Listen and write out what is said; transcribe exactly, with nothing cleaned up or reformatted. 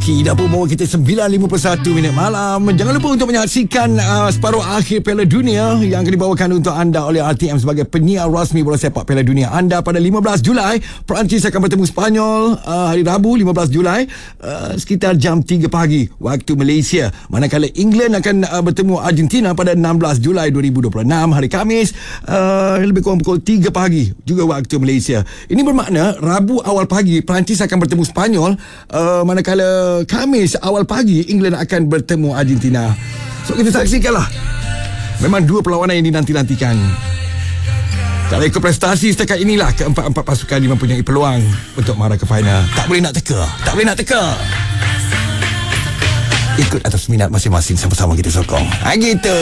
Okey, dah pun bawa kita sembilan lima puluh satu minit malam. Jangan lupa untuk menyaksikan uh, separuh akhir Piala Dunia yang akan dibawakan untuk anda oleh R T M sebagai penyiar rasmi bola sepak Piala Dunia anda pada lima belas Julai. Perancis akan bertemu Sepanyol uh, hari Rabu lima belas Julai uh, sekitar jam tiga pagi waktu Malaysia. Manakala England akan uh, bertemu Argentina pada enam belas Julai dua ribu dua puluh enam hari Khamis uh, lebih kurang pukul tiga pagi juga waktu Malaysia. Ini bermakna Rabu awal pagi Perancis akan bertemu Sepanyol, uh, manakala Khamis awal pagi England akan bertemu Argentina. So kita saksikanlah. Memang dua perlawanan yang dinanti-nantikan. Kalau ikut prestasi setakat inilah, keempat-empat pasukan mempunyai peluang untuk marah ke final. Tak boleh nak teka, tak boleh nak teka. Ikut atas minat masing-masing, sama-sama kita sokong. Ha, gitu.